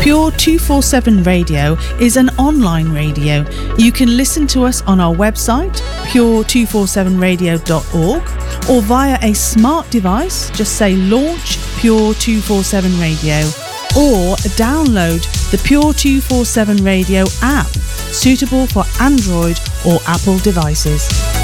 Pure 247 Radio is an online radio. You can listen to us on our website, pure247radio.org, or via a smart device. Just say launch Pure 247 Radio, or download the Pure 247 Radio app, suitable for Android or Apple devices.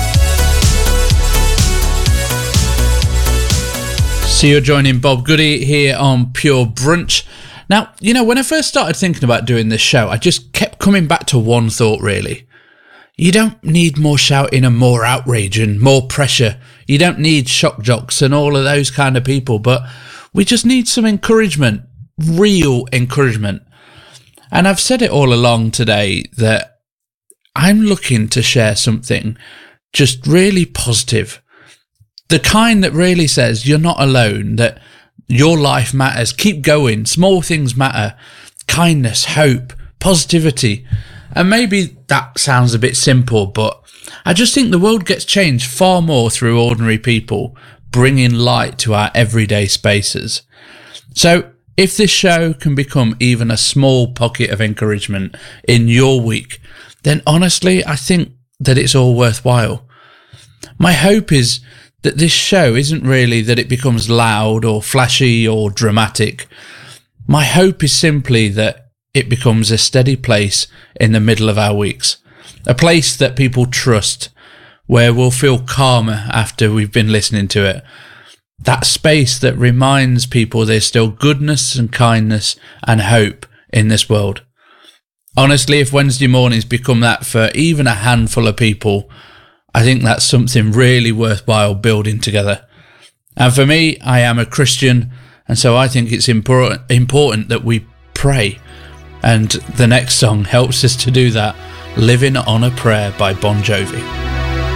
So you're joining Bob Goody here on Pure Brunch. Now, you know, when I first started thinking about doing this show, I just kept coming back to one thought, really. You don't need more shouting and more outrage and more pressure. You don't need shock jocks and all of those kind of people, but we just need some encouragement, real encouragement. And I've said it all along today that I'm looking to share something just really positive. The kind that really says you're not alone, that your life matters, keep going, small things matter, kindness, hope, positivity. And maybe that sounds a bit simple, but I just think the world gets changed far more through ordinary people bringing light to our everyday spaces. So if this show can become even a small pocket of encouragement in your week, then honestly, I think that it's all worthwhile. My hope is that this show isn't really that it becomes loud or flashy or dramatic. My hope is simply that it becomes a steady place in the middle of our weeks, a place that people trust, where we'll feel calmer after we've been listening to it. That space that reminds people there's still goodness and kindness and hope in this world. Honestly, if Wednesday mornings become that for even a handful of people, I think that's something really worthwhile building together. And for me, I am a Christian, and so I think it's important that we pray. And the next song helps us to do that, Living on a Prayer by Bon Jovi.